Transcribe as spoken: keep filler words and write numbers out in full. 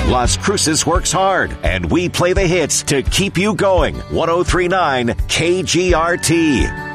Las Cruces works hard, and we play the hits to keep you going. ten thirty-nine K G R T.